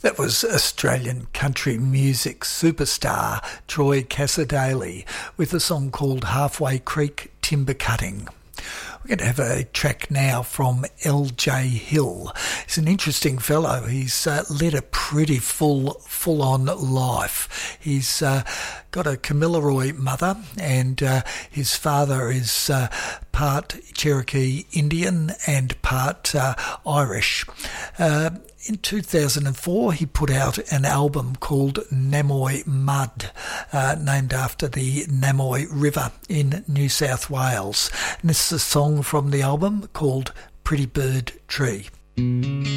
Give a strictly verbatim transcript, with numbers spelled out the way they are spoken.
That was Australian country music superstar Troy Cassar-Daley with a song called Halfway Creek Timber Cutting. We're going to have a track now from L J Hill. He's an interesting fellow. He's uh, led a pretty full, full-on life. He's uh, got a Kamilaroi mother, and uh, his father is uh, part Cherokee Indian and part uh, Irish. Uh, In two thousand four, he put out an album called Namoi Mud, uh, named after the Namoi River in New South Wales. And this is a song from the album called Pretty Bird Tree.